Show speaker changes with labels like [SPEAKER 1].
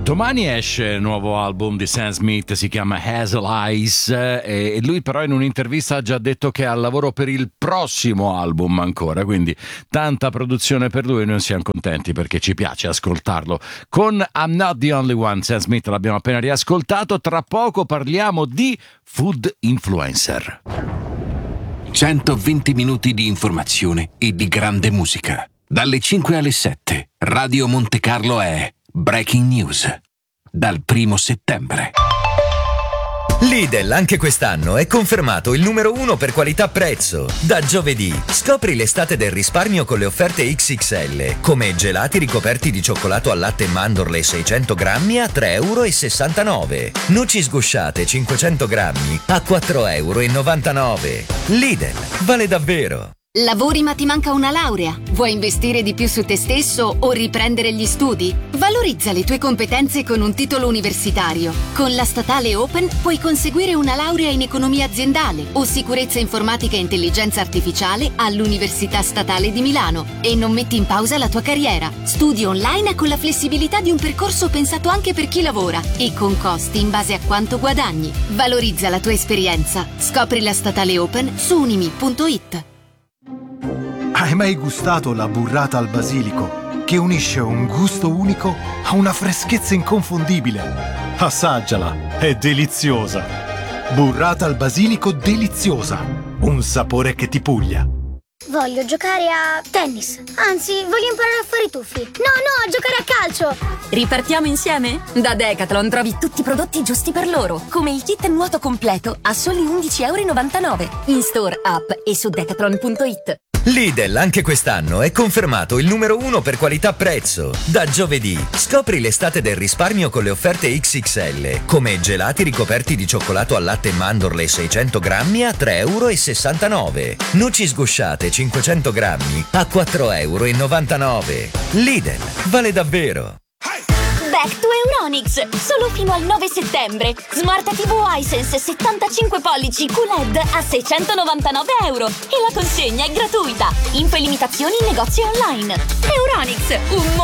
[SPEAKER 1] Domani esce il nuovo album di Sam Smith, si chiama Hazel Eyes, e lui però in un'intervista ha già detto che è al lavoro per il prossimo album ancora, quindi tanta produzione per lui e noi siamo contenti perché ci piace ascoltarlo. Con I'm Not the Only One, Sam Smith l'abbiamo appena riascoltato, tra poco parliamo di food influencer.
[SPEAKER 2] 120 minuti di informazione e di grande musica. Dalle 5 alle 7, Radio Monte Carlo è Breaking News. Dal 1 settembre.
[SPEAKER 3] Lidl anche quest'anno è confermato il numero 1 per qualità-prezzo. Da giovedì scopri l'estate del risparmio con le offerte XXL, come gelati ricoperti di cioccolato al latte e mandorle 600 grammi a 3,69 €. Noci sgusciate 500 grammi a 4,99 €. Lidl, vale davvero!
[SPEAKER 4] Lavori ma ti manca una laurea? Vuoi investire di più su te stesso o riprendere gli studi? Valorizza le tue competenze con un titolo universitario. Con la Statale Open puoi conseguire una laurea in economia aziendale o sicurezza informatica e intelligenza artificiale all'Università Statale di Milano e non metti in pausa la tua carriera. Studi online con la flessibilità di un percorso pensato anche per chi lavora e con costi in base a quanto guadagni. Valorizza la tua esperienza. Scopri la Statale Open su unimi.it.
[SPEAKER 5] Hai mai gustato la burrata al basilico, che unisce un gusto unico a una freschezza inconfondibile? Assaggiala, è deliziosa! Burrata al basilico deliziosa, un sapore che ti puglia.
[SPEAKER 6] Voglio giocare a tennis. Anzi, voglio imparare a fare i tuffi. No, a giocare a calcio.
[SPEAKER 7] Ripartiamo insieme? Da Decathlon trovi tutti i prodotti giusti per loro, come il kit nuoto completo a soli €11,99. In store, app e su decathlon.it.
[SPEAKER 3] Lidl anche quest'anno è confermato il numero 1 per qualità-prezzo. Da giovedì scopri l'estate del risparmio con le offerte XXL, come gelati ricoperti di cioccolato al latte e mandorle 600 grammi a 3,69 €. Noci sgusciate 500 grammi a 4,99 €. Lidl, vale davvero!
[SPEAKER 8] Back to Euronics, solo fino al 9 settembre. Smart TV Hisense 75 pollici QLED a €699 e la consegna è gratuita. Info e limitazioni in negozi online. Euronics, un